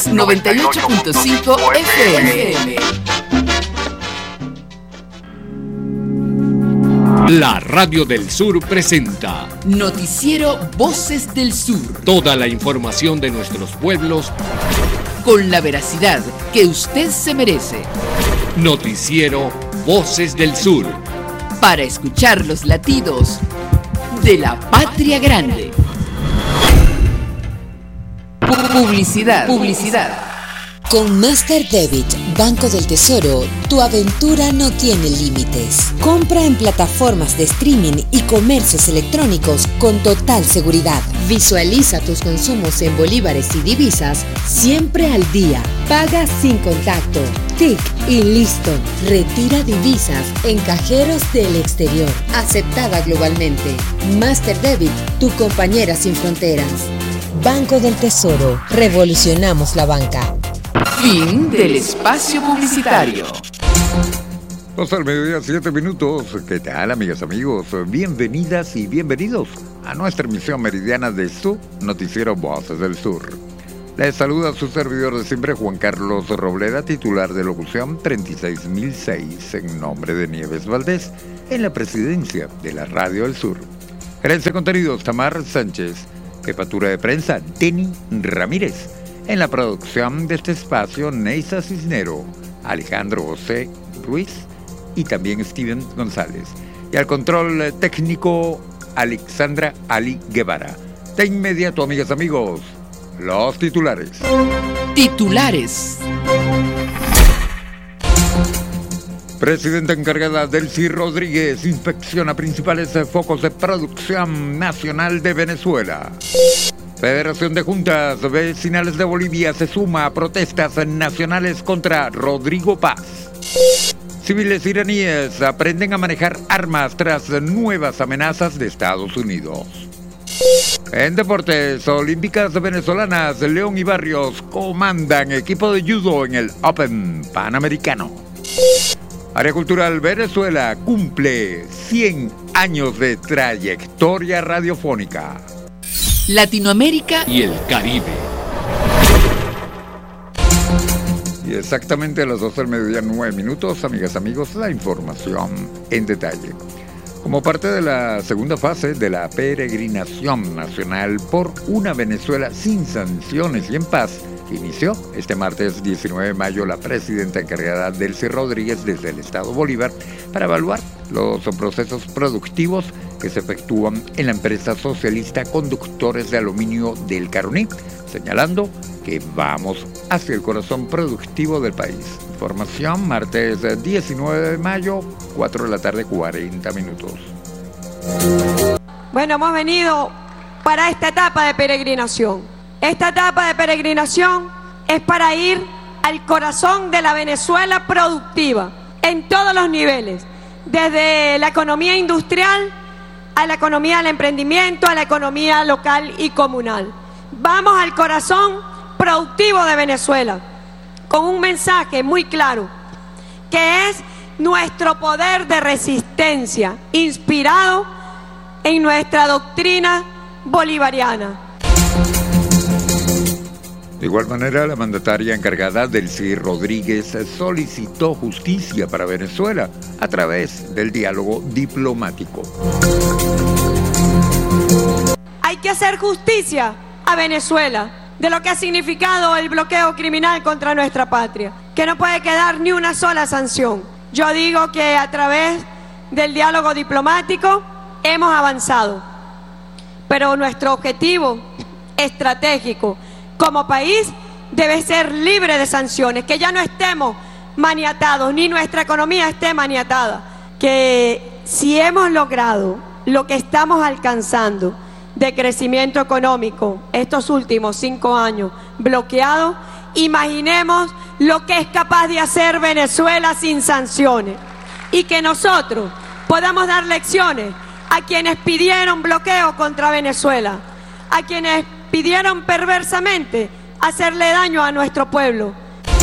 98.5 FM. La Radio del Sur presenta Noticiero Voces del Sur. Toda la información de nuestros pueblos con la veracidad que usted se merece. Noticiero Voces del Sur. Para escuchar los latidos de la patria grande. Publicidad. Con Master Debit, Banco del Tesoro, tu aventura no tiene límites. Compra en plataformas de streaming y comercios electrónicos con total seguridad. Visualiza tus consumos en bolívares y divisas siempre al día. Paga sin contacto. TIC y listo. Retira divisas en cajeros del exterior. Aceptada globalmente. Master Debit, tu compañera sin fronteras. Banco del Tesoro. Revolucionamos la banca. Fin del espacio publicitario. 12:07. ¿Qué tal, amigas, amigos? Bienvenidas y bienvenidos a nuestra emisión meridiana de su noticiero Voces del Sur. Les saluda su servidor de siempre, Juan Carlos Robleda, titular de locución 36006, en nombre de Nieves Valdés, en la presidencia de la Radio del Sur. Gerencia de contenidos, Tamar Sánchez. Jefatura de prensa, Denny Ramírez. En la producción de este espacio, Neisa Cisnero, Alejandro José Ruiz y también Steven González. Y al control técnico, Alexandra Ali Guevara. De inmediato, amigas, amigos, los titulares. Presidenta encargada Delcy Rodríguez inspecciona principales focos de producción nacional de Venezuela. Federación de Juntas Vecinales de Bolivia se suma a protestas nacionales contra Rodrigo Paz. Civiles iraníes aprenden a manejar armas tras nuevas amenazas de Estados Unidos. En deportes, olímpicas venezolanas, León y Barrios comandan equipo de judo en el Open Panamericano. Área Cultural Venezuela cumple 100 años de trayectoria radiofónica. Latinoamérica y el Caribe. Y exactamente a las 12:09, amigas, amigos, la información en detalle. Como parte de la segunda fase de la peregrinación nacional por una Venezuela sin sanciones y en paz, que inició este martes 19 de mayo la presidenta encargada Delcy Rodríguez desde el Estado Bolívar para evaluar los procesos productivos que se efectúan en la empresa socialista Conductores de Aluminio del Caroní, señalando que vamos hacia el corazón productivo del país. Información, martes 19 de mayo, 4 de la tarde, 40 minutos. Bueno, hemos venido para esta etapa de peregrinación. Esta etapa de peregrinación es para ir al corazón de la Venezuela productiva, en todos los niveles, desde la economía industrial a la economía del emprendimiento, a la economía local y comunal. Vamos al corazón productivo de Venezuela, con un mensaje muy claro, que es nuestro poder de resistencia, inspirado en nuestra doctrina bolivariana. De igual manera, la mandataria encargada Delcy Rodríguez solicitó justicia para Venezuela a través del diálogo diplomático. Hay que hacer justicia a Venezuela de lo que ha significado el bloqueo criminal contra nuestra patria, que no puede quedar ni una sola sanción. Yo digo que a través del diálogo diplomático hemos avanzado, pero nuestro objetivo estratégico como país debe ser libre de sanciones, que ya no estemos maniatados, ni nuestra economía esté maniatada, que si hemos logrado lo que estamos alcanzando de crecimiento económico estos últimos 5 años bloqueado, imaginemos lo que es capaz de hacer Venezuela sin sanciones, y que nosotros podamos dar lecciones a quienes pidieron bloqueo contra Venezuela, a quienes pidieron perversamente hacerle daño a nuestro pueblo.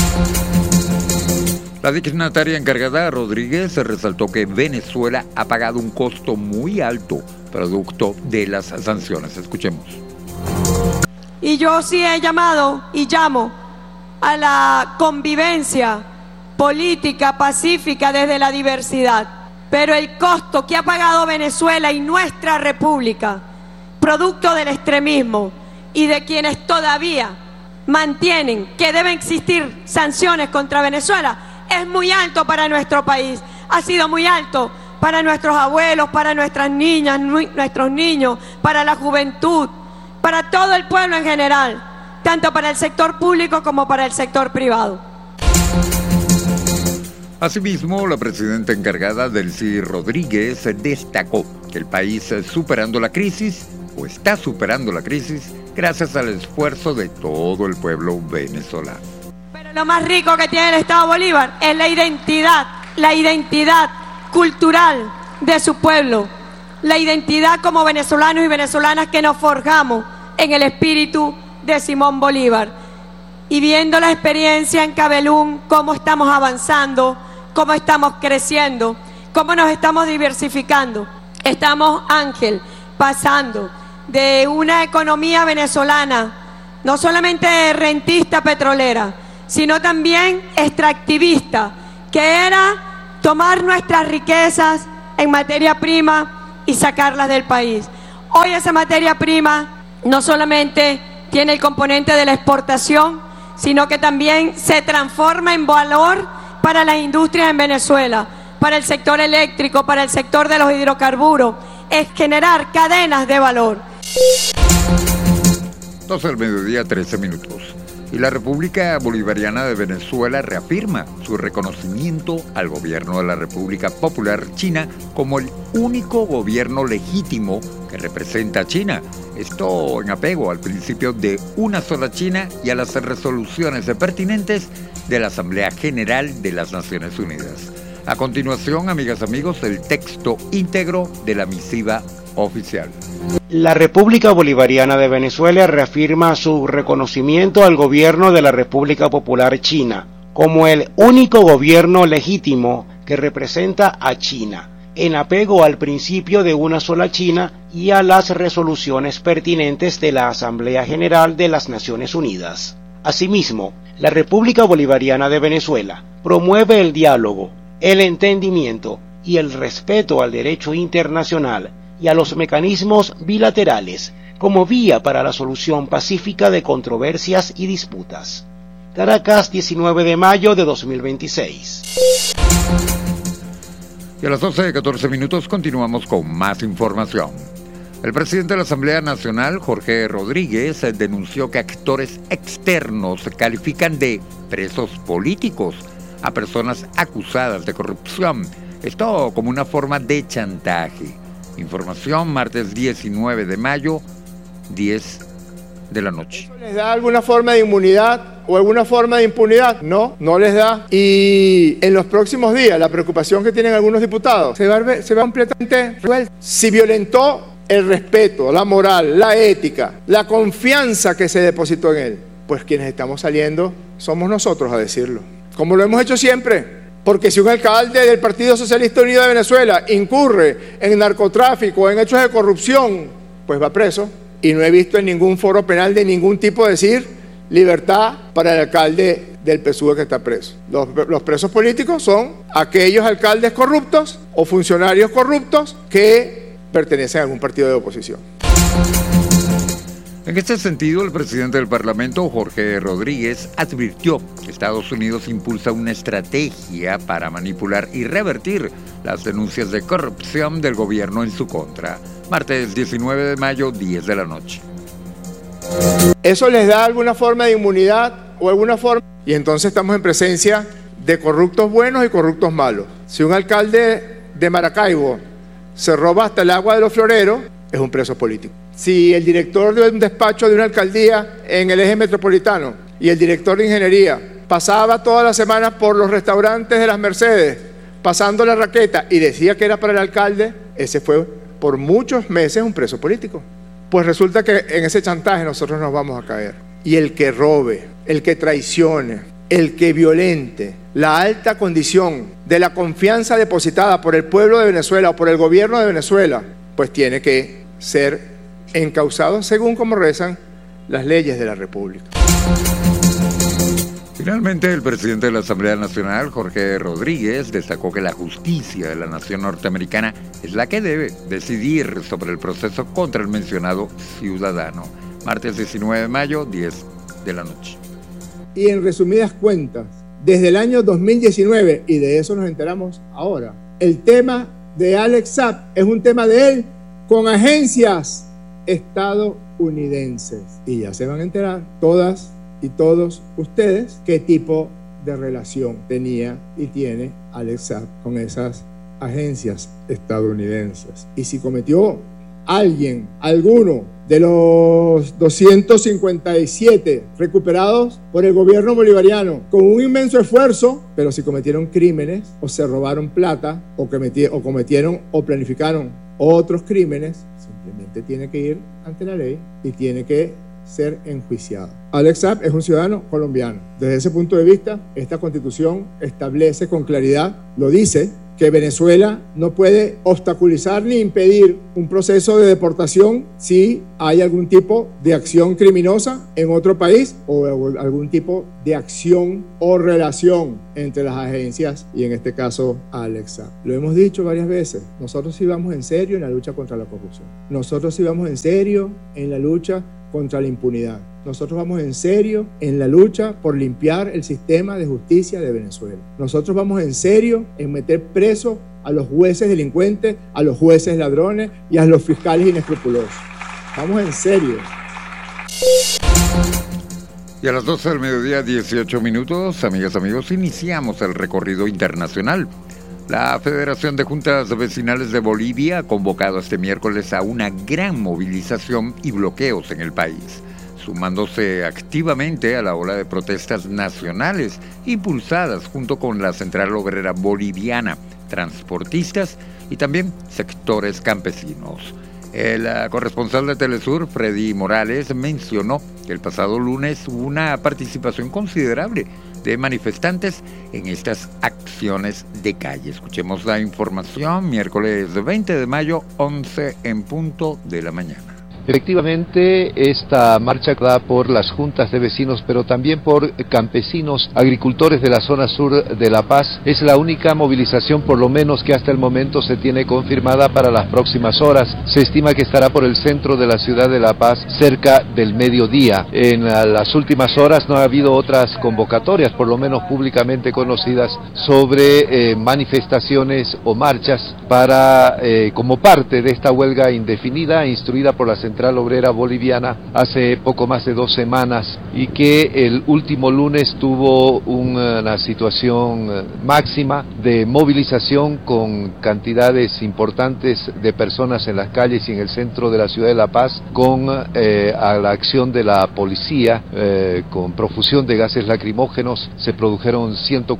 La dignataria encargada Rodríguez resaltó que Venezuela ha pagado un costo muy alto producto de las sanciones. Escuchemos. Y yo sí he llamado y llamo a la convivencia política, pacífica desde la diversidad. Pero el costo que ha pagado Venezuela y nuestra república, producto del extremismo y de quienes todavía mantienen que deben existir sanciones contra Venezuela, es muy alto para nuestro país. Ha sido muy alto para nuestros abuelos, para nuestras niñas, nuestros niños, para la juventud, para todo el pueblo en general, tanto para el sector público como para el sector privado. Asimismo, la presidenta encargada, Delcy Rodríguez, destacó que el país está superando la crisis gracias al esfuerzo de todo el pueblo venezolano. Pero lo más rico que tiene el Estado Bolívar es la identidad cultural de su pueblo, la identidad como venezolanos y venezolanas que nos forjamos en el espíritu de Simón Bolívar. Y viendo la experiencia en Cabelún, cómo estamos avanzando, cómo estamos creciendo, cómo nos estamos diversificando. Estamos, Ángel, pasando de una economía venezolana, no solamente rentista petrolera, sino también extractivista, que era tomar nuestras riquezas en materia prima y sacarlas del país. Hoy esa materia prima no solamente tiene el componente de la exportación, sino que también se transforma en valor para las industrias en Venezuela, para el sector eléctrico, para el sector de los hidrocarburos, es generar cadenas de valor. 12 del mediodía, 13 minutos. Y la República Bolivariana de Venezuela reafirma su reconocimiento al gobierno de la República Popular China como el único gobierno legítimo que representa a China. Esto en apego al principio de una sola China y a las resoluciones pertinentes de la Asamblea General de las Naciones Unidas. A continuación, amigas y amigos, el texto íntegro de la misiva oficial. La República Bolivariana de Venezuela reafirma su reconocimiento al gobierno de la República Popular China como el único gobierno legítimo que representa a China, en apego al principio de una sola China y a las resoluciones pertinentes de la Asamblea General de las Naciones Unidas. Asimismo, la República Bolivariana de Venezuela promueve el diálogo, el entendimiento y el respeto al derecho internacional y a los mecanismos bilaterales como vía para la solución pacífica de controversias y disputas. Caracas, 19 de mayo de 2026. Y a las 12:14 minutos continuamos con más información. El presidente de la Asamblea Nacional, Jorge Rodríguez, denunció que actores externos califican de presos políticos a personas acusadas de corrupción. Esto como una forma de chantaje. Información, martes 19 de mayo, 10 de la noche. ¿Eso les da alguna forma de inmunidad o alguna forma de impunidad? No, no les da. Y en los próximos días, la preocupación que tienen algunos diputados se va completamente resuelta. Si violentó el respeto, la moral, la ética, la confianza que se depositó en él, pues quienes estamos saliendo somos nosotros a decirlo. Como lo hemos hecho siempre. Porque si un alcalde del Partido Socialista Unido de Venezuela incurre en narcotráfico, en hechos de corrupción, pues va preso. Y no he visto en ningún foro penal de ningún tipo decir libertad para el alcalde del PSUV que está preso. Los presos políticos son aquellos alcaldes corruptos o funcionarios corruptos que pertenecen a algún partido de oposición. En este sentido, el presidente del Parlamento, Jorge Rodríguez, advirtió que Estados Unidos impulsa una estrategia para manipular y revertir las denuncias de corrupción del gobierno en su contra. Martes 19 de mayo, 10 de la noche. ¿Eso les da alguna forma de inmunidad o alguna forma? Y entonces estamos en presencia de corruptos buenos y corruptos malos. Si un alcalde de Maracaibo se roba hasta el agua de los floreros, es un preso político. Si el director de un despacho de una alcaldía en el eje metropolitano y el director de ingeniería pasaba toda la semana por los restaurantes de las Mercedes, pasando la raqueta y decía que era para el alcalde, ese fue por muchos meses un preso político. Pues resulta que en ese chantaje nosotros nos vamos a caer. Y el que robe, el que traicione, el que violente la alta condición de la confianza depositada por el pueblo de Venezuela o por el gobierno de Venezuela, pues tiene que ser encausado según como rezan las leyes de la República. Finalmente, el presidente de la Asamblea Nacional, Jorge Rodríguez, destacó que la justicia de la nación norteamericana es la que debe decidir sobre el proceso contra el mencionado ciudadano. Martes 19 de mayo, 10 de la noche. Y en resumidas cuentas, desde el año 2019, y de eso nos enteramos ahora, el tema de Alex Saab es un tema de él con agencias estadounidenses. Y ya se van a enterar todas y todos ustedes qué tipo de relación tenía y tiene Alex Saab con esas agencias estadounidenses. Y si cometió alguno de los 257 recuperados por el gobierno bolivariano con un inmenso esfuerzo, pero si cometieron crímenes o se robaron plata o cometieron o planificaron otros crímenes, simplemente tiene que ir ante la ley y tiene que ser enjuiciado. Alex Saab es un ciudadano colombiano. Desde ese punto de vista, esta Constitución establece con claridad, lo dice, que Venezuela no puede obstaculizar ni impedir un proceso de deportación si hay algún tipo de acción criminosa en otro país o algún tipo de acción o relación entre las agencias y en este caso Alex Saab. Lo hemos dicho varias veces, nosotros sí vamos en serio en la lucha contra la corrupción. Nosotros sí vamos en serio en la lucha contra la impunidad. Nosotros vamos en serio en la lucha por limpiar el sistema de justicia de Venezuela. Nosotros vamos en serio en meter preso a los jueces delincuentes, a los jueces ladrones y a los fiscales inescrupulosos. Vamos en serio. Y a las 12 del mediodía, 18 minutos, amigas, amigos, iniciamos el recorrido internacional. La Federación de Juntas Vecinales de Bolivia ha convocado este miércoles a una gran movilización y bloqueos en el país, sumándose activamente a la ola de protestas nacionales impulsadas junto con la Central Obrera Boliviana, transportistas y también sectores campesinos. El corresponsal de Telesur, Freddy Morales, mencionó que el pasado lunes hubo una participación considerable de manifestantes en estas acciones de calle. Escuchemos la información, miércoles 20 de mayo, 11 en punto de la mañana. Efectivamente, esta marcha da por las juntas de vecinos, pero también por campesinos, agricultores de la zona sur de La Paz. Es la única movilización, por lo menos que hasta el momento se tiene confirmada para las próximas horas. Se estima que estará por el centro de la ciudad de La Paz cerca del mediodía. En las últimas horas no ha habido otras convocatorias, por lo menos públicamente conocidas, sobre manifestaciones o marchas para como parte de esta huelga indefinida instruida por la Central Obrera Boliviana hace poco más de 2 semanas y que el último lunes tuvo una situación máxima de movilización con cantidades importantes de personas en las calles y en el centro de la ciudad de La Paz, con a la acción de la policía, con profusión de gases lacrimógenos. Se produjeron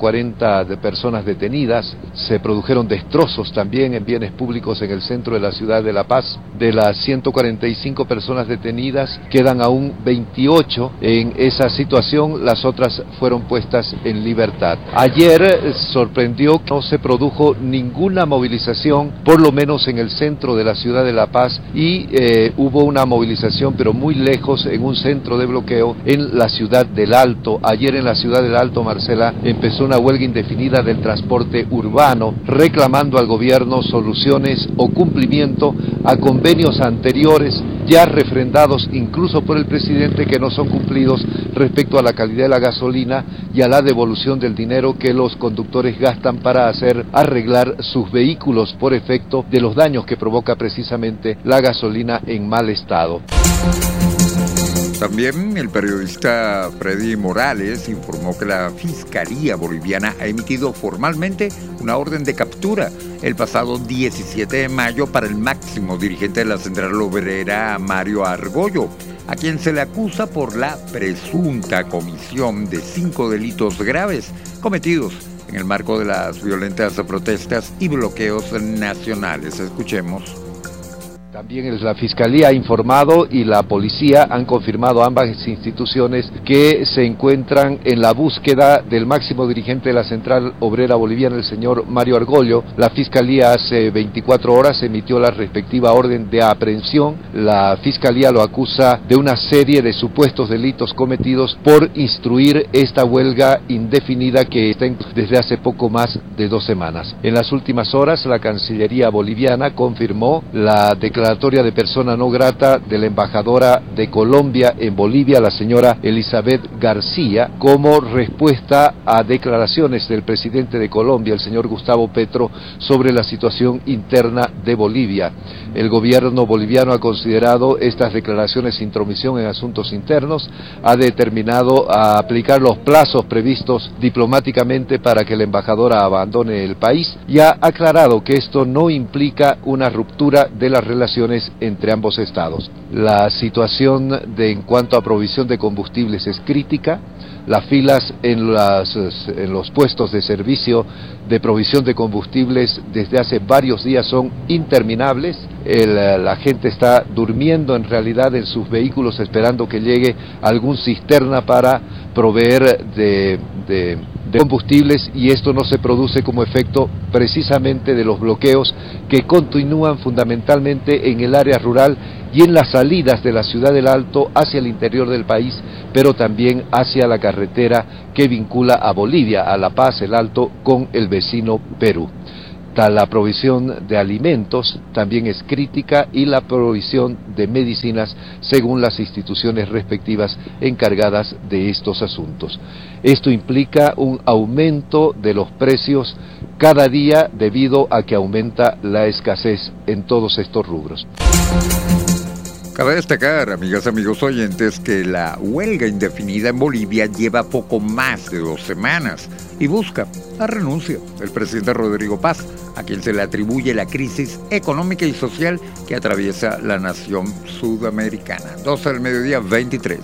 140 de personas detenidas, se produjeron destrozos también en bienes públicos en el centro de la ciudad de La Paz. De las 145 personas detenidas, quedan aún 28 en esa situación, las otras fueron puestas en libertad. Ayer sorprendió que no se produjo ninguna movilización, por lo menos en el centro de la ciudad de La Paz, y hubo una movilización, pero muy lejos, en un centro de bloqueo en la ciudad del Alto. Ayer en la ciudad del Alto, Marcela, empezó una huelga indefinida del transporte urbano, reclamando al gobierno soluciones o cumplimiento a convenios anteriores ya refrendados incluso por el presidente, que no son cumplidos respecto a la calidad de la gasolina y a la devolución del dinero que los conductores gastan para arreglar sus vehículos por efecto de los daños que provoca precisamente la gasolina en mal estado. También el periodista Freddy Morales informó que la Fiscalía Boliviana ha emitido formalmente una orden de captura el pasado 17 de mayo para el máximo dirigente de la Central Obrera, Mario Argollo, a quien se le acusa por la presunta comisión de 5 delitos graves cometidos en el marco de las violentas protestas y bloqueos nacionales. Escuchemos. También la Fiscalía ha informado y la Policía han confirmado, ambas instituciones, que se encuentran en la búsqueda del máximo dirigente de la Central Obrera Boliviana, el señor Mario Argollo. La Fiscalía hace 24 horas emitió la respectiva orden de aprehensión. La Fiscalía lo acusa de una serie de supuestos delitos cometidos por instruir esta huelga indefinida que está desde hace poco más de 2 semanas. En las últimas horas, la Cancillería boliviana confirmó la declaración de persona no grata de la embajadora de Colombia en Bolivia, la señora Elizabeth García, como respuesta a declaraciones del presidente de Colombia, el señor Gustavo Petro, sobre la situación interna de Bolivia. El gobierno boliviano ha considerado estas declaraciones intromisión en asuntos internos, ha determinado a aplicar los plazos previstos diplomáticamente para que la embajadora abandone el país y ha aclarado que esto no implica una ruptura de las relaciones entre ambos estados. La situación en cuanto a provisión de combustibles es crítica. Las filas en los puestos de servicio de provisión de combustibles desde hace varios días son interminables. La gente está durmiendo en realidad en sus vehículos esperando que llegue algún cisterna para proveer de combustibles, y esto no se produce como efecto precisamente de los bloqueos que continúan fundamentalmente en el área rural y en las salidas de la ciudad del Alto hacia el interior del país, pero también hacia la carretera que vincula a Bolivia, a La Paz, el Alto, con el vecino Perú. La provisión de alimentos también es crítica y la provisión de medicinas según las instituciones respectivas encargadas de estos asuntos. Esto implica un aumento de los precios cada día debido a que aumenta la escasez en todos estos rubros. Cabe destacar, amigas, amigos oyentes, que la huelga indefinida en Bolivia lleva poco más de 2 semanas y busca la renuncia del presidente Rodrigo Paz, a quien se le atribuye la crisis económica y social que atraviesa la nación sudamericana. 12 del mediodía, 23.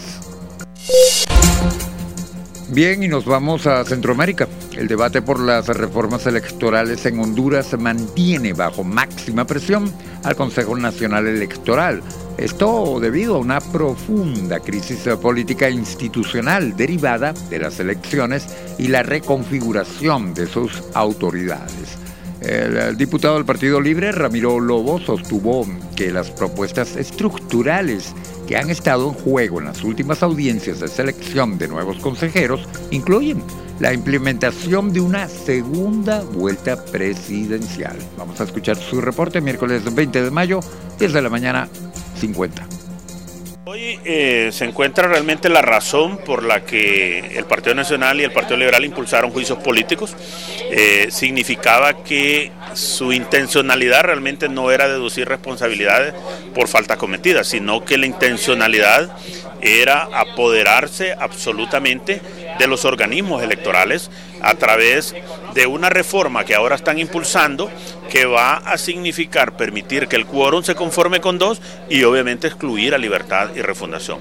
Bien, y nos vamos a Centroamérica. El debate por las reformas electorales en Honduras se mantiene bajo máxima presión al Consejo Nacional Electoral. Esto debido a una profunda crisis política institucional derivada de las elecciones y la reconfiguración de sus autoridades. El diputado del Partido Libre, Ramiro Lobo, sostuvo que las propuestas estructurales que han estado en juego en las últimas audiencias de selección de nuevos consejeros incluyen la implementación de una segunda vuelta presidencial. Vamos a escuchar su reporte, miércoles 20 de mayo, 10 de la mañana, 50. Hoy se encuentra realmente la razón por la que el Partido Nacional y el Partido Liberal impulsaron juicios políticos. Significaba que su intencionalidad realmente no era deducir responsabilidades por falta cometida, sino que la intencionalidad era apoderarse absolutamente de los organismos electorales a través de una reforma que ahora están impulsando, que va a significar permitir que el quórum se conforme con 2 y obviamente excluir a Libertad y Refundación.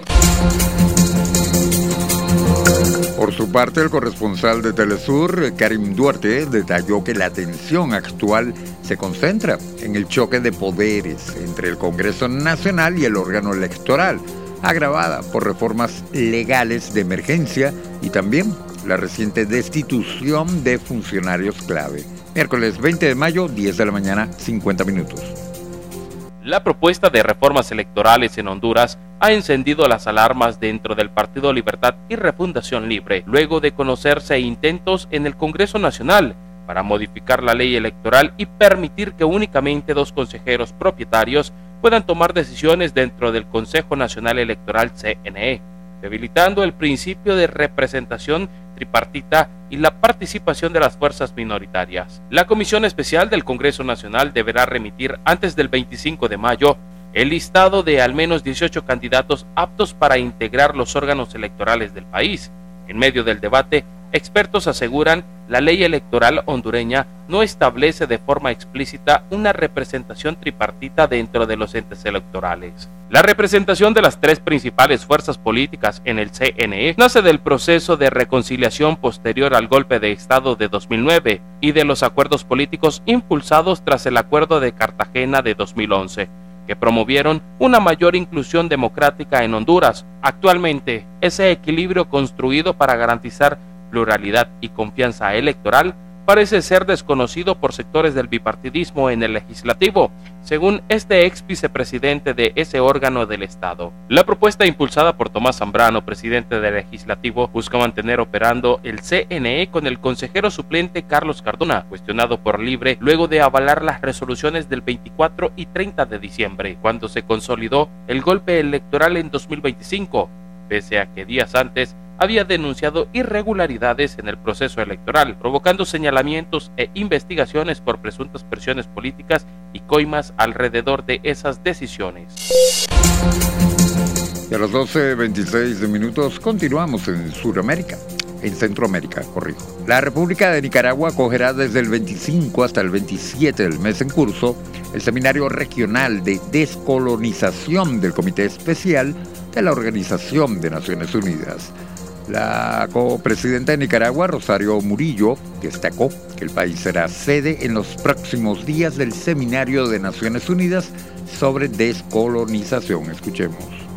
Por su parte, el corresponsal de Telesur, Karim Duarte, detalló que la tensión actual se concentra en el choque de poderes entre el Congreso Nacional y el órgano electoral, agravada por reformas legales de emergencia y también la reciente destitución de funcionarios clave. Miércoles 20 de mayo, 10 de la mañana, 50 minutos. La propuesta de reformas electorales en Honduras ha encendido las alarmas dentro del Partido Libertad y Refundación Libre, luego de conocerse intentos en el Congreso Nacional para modificar la ley electoral y permitir que únicamente 2 consejeros propietarios puedan tomar decisiones dentro del Consejo Nacional Electoral CNE, debilitando el principio de representación tripartita y la participación de las fuerzas minoritarias. La Comisión Especial del Congreso Nacional deberá remitir antes del 25 de mayo el listado de al menos 18 candidatos aptos para integrar los órganos electorales del país. En medio del debate, expertos aseguran la ley electoral hondureña no establece de forma explícita una representación tripartita dentro de los entes electorales. La representación de las 3 principales fuerzas políticas en el CNE nace del proceso de reconciliación posterior al golpe de Estado de 2009 y de los acuerdos políticos impulsados tras el Acuerdo de Cartagena de 2011. que promovieron una mayor inclusión democrática en Honduras. Actualmente, ese equilibrio construido para garantizar pluralidad y confianza electoral parece ser desconocido por sectores del bipartidismo en el legislativo, según este ex vicepresidente de ese órgano del Estado. La propuesta impulsada por Tomás Zambrano, presidente del legislativo, busca mantener operando el CNE con el consejero suplente Carlos Cardona, cuestionado por Libre luego de avalar las resoluciones del 24 y 30 de diciembre, cuando se consolidó el golpe electoral en 2025, pese a que días antes había denunciado irregularidades en el proceso electoral, provocando señalamientos e investigaciones por presuntas presiones políticas y coimas alrededor de esas decisiones. Y a las 12:26 continuamos en Sudamérica, en Centroamérica, corrijo. La República de Nicaragua acogerá desde el 25 hasta el 27 del mes en curso el Seminario Regional de Descolonización del Comité Especial de la Organización de Naciones Unidas. La copresidenta de Nicaragua, Rosario Murillo, destacó que el país será sede en los próximos días del Seminario de Naciones Unidas sobre descolonización. Escuchemos.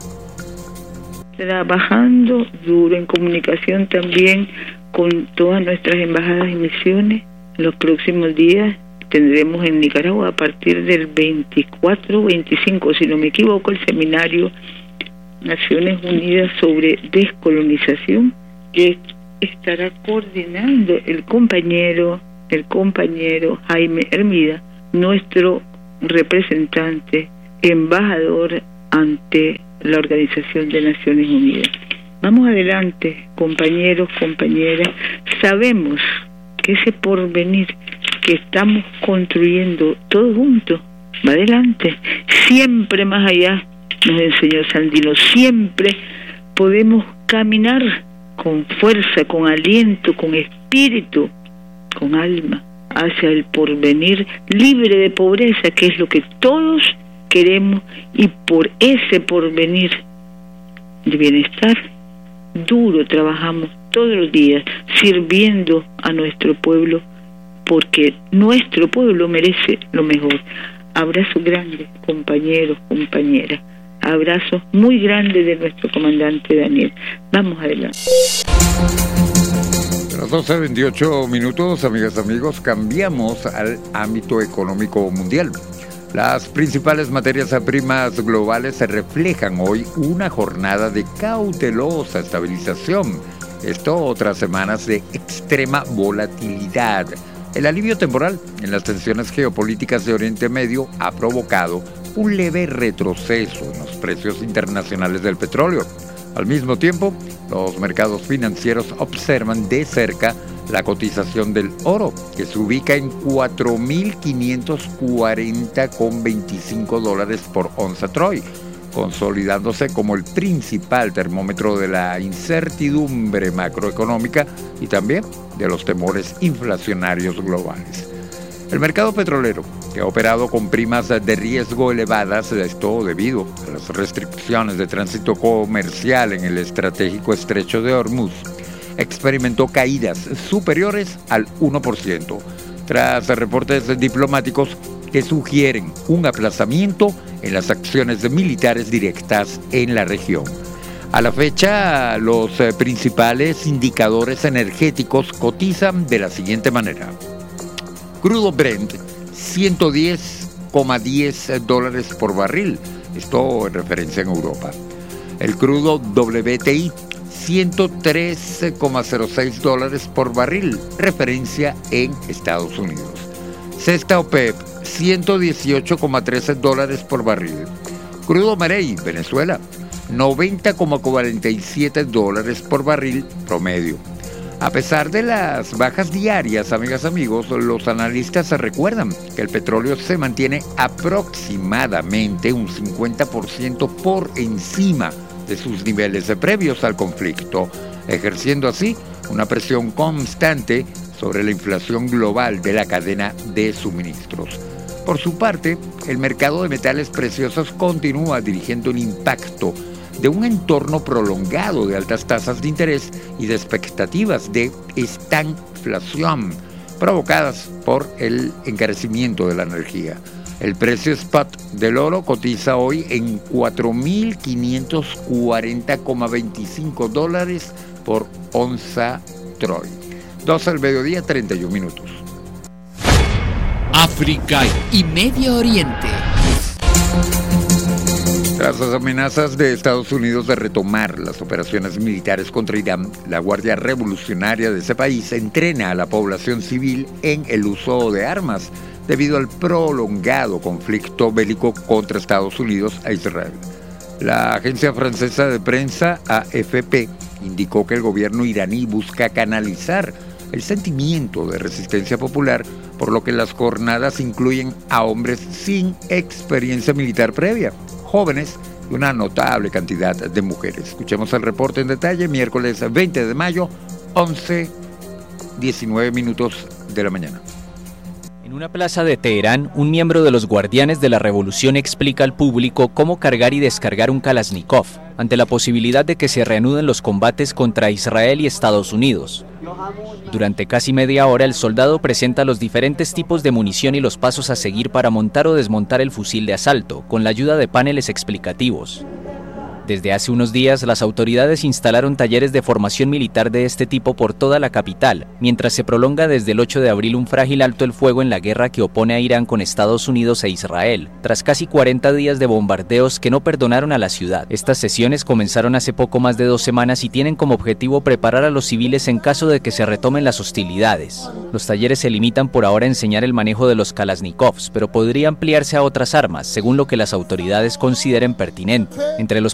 Trabajando duro en comunicación también con todas nuestras embajadas y misiones. En los próximos días tendremos en Nicaragua, a partir del 24-25, si no me equivoco, el Seminario Naciones Unidas sobre descolonización, que estará coordinando el compañero Jaime Hermida, nuestro representante, embajador ante la Organización de Naciones Unidas. Vamos adelante, compañeros, compañeras. Sabemos que ese porvenir que estamos construyendo todos juntos va adelante, siempre más allá. Nos enseñó Sandino, siempre podemos caminar con fuerza, con aliento, con espíritu, con alma, hacia el porvenir libre de pobreza, que es lo que todos queremos, y por ese porvenir de bienestar duro trabajamos todos los días, sirviendo a nuestro pueblo, porque nuestro pueblo merece lo mejor. Abrazo grande, compañeros, compañeras. Abrazo muy grande de nuestro comandante Daniel. Vamos adelante. A las 12:28, amigas, amigos, cambiamos al ámbito económico mundial. Las principales materias primas globales se reflejan hoy una jornada de cautelosa estabilización. Esto tras semanas de extrema volatilidad. El alivio temporal en las tensiones geopolíticas de Oriente Medio ha provocado un leve retroceso en los precios internacionales del petróleo. Al mismo tiempo, los mercados financieros observan de cerca la cotización del oro, que se ubica en $4.540,25 por onza Troy, consolidándose como el principal termómetro de la incertidumbre macroeconómica y también de los temores inflacionarios globales. El mercado petrolero, que ha operado con primas de riesgo elevadas, esto debido a las restricciones de tránsito comercial en el estratégico estrecho de Hormuz, experimentó caídas superiores al 1%, tras reportes diplomáticos que sugieren un aplazamiento en las acciones militares directas en la región. A la fecha, los principales indicadores energéticos cotizan de la siguiente manera. Crudo Brent, $110,10 por barril, esto en referencia en Europa. El crudo WTI, $103,06 por barril, referencia en Estados Unidos. Cesta OPEP, $118,13 por barril. Crudo Marey, Venezuela, $90,47 por barril promedio. A pesar de las bajas diarias, amigas, amigos, los analistas se recuerdan que el petróleo se mantiene aproximadamente un 50% por encima de sus niveles previos al conflicto, ejerciendo así una presión constante sobre la inflación global de la cadena de suministros. Por su parte, el mercado de metales preciosos continúa dirigiendo el impacto de un entorno prolongado de altas tasas de interés y de expectativas de estanflación provocadas por el encarecimiento de la energía. El precio spot del oro cotiza hoy en $4.540,25 por onza Troy. 12 del mediodía, 31 minutos. África y Medio Oriente. Tras las amenazas de Estados Unidos de retomar las operaciones militares contra Irán, la Guardia Revolucionaria de ese país entrena a la población civil en el uso de armas debido al prolongado conflicto bélico contra Estados Unidos e Israel. La agencia francesa de prensa AFP indicó que el gobierno iraní busca canalizar el sentimiento de resistencia popular, por lo que las jornadas incluyen a hombres sin experiencia militar previa, jóvenes y una notable cantidad de mujeres. Escuchemos el reporte en detalle, miércoles 20 de mayo, 11:19 minutos de la mañana. En una plaza de Teherán, un miembro de los Guardianes de la Revolución explica al público cómo cargar y descargar un Kalashnikov ante la posibilidad de que se reanuden los combates contra Israel y Estados Unidos. Durante casi media hora, el soldado presenta los diferentes tipos de munición y los pasos a seguir para montar o desmontar el fusil de asalto, con la ayuda de paneles explicativos. Desde hace unos días, las autoridades instalaron talleres de formación militar de este tipo por toda la capital, mientras se prolonga desde el 8 de abril un frágil alto el fuego en la guerra que opone a Irán con Estados Unidos e Israel, tras casi 40 días de bombardeos que no perdonaron a la ciudad. Estas sesiones comenzaron hace poco más de 2 semanas y tienen como objetivo preparar a los civiles en caso de que se retomen las hostilidades. Los talleres se limitan por ahora a enseñar el manejo de los Kalashnikovs, pero podría ampliarse a otras armas, según lo que las autoridades consideren pertinente. Entre los